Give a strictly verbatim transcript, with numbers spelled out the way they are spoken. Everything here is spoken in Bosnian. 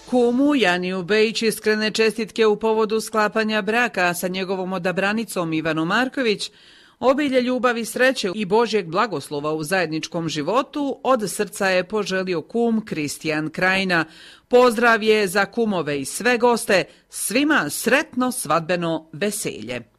Kumu Janiju Bejić iskrene čestitke u povodu sklapanja braka sa njegovom odabranicom Ivanu Marković, obilje ljubavi, sreće i Božjeg blagoslova u zajedničkom životu od srca je poželio kum Kristijan Krajina. Pozdrav je za kumove i sve goste, svima sretno svadbeno veselje.